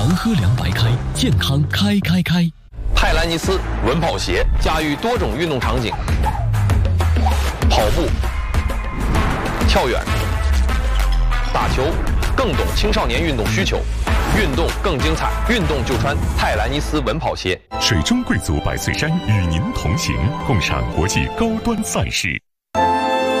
常喝凉白开，健康开。 泰兰尼斯稳跑鞋驾驭多种运动场景，跑步、跳远、打球，更懂青少年运动需求，运动更精彩，运动就穿泰兰尼斯稳跑鞋。 水中贵族百岁山与您同行，共赏国际高端赛事。